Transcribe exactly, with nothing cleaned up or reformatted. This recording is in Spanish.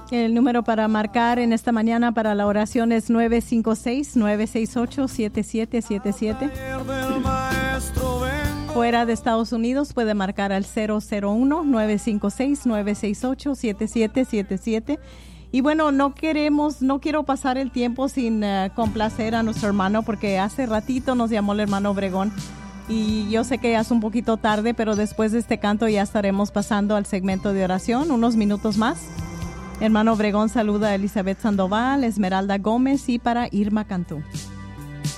El número para marcar en esta mañana para la oración es nueve cinco seis, nueve seis ocho, siete siete siete siete. Fuera de Estados Unidos puede marcar al cero cero uno, nueve cinco seis, nueve seis ocho, siete siete siete siete. Y bueno, no queremos, no quiero pasar el tiempo sin uh, complacer a nuestro hermano, porque hace ratito nos llamó el hermano Obregón. Y yo sé que ya es un poquito tarde, pero después de este canto ya estaremos pasando al segmento de oración, unos minutos más. Hermano Obregón saluda a Elizabeth Sandoval, Esmeralda Gómez y para Irma Cantú.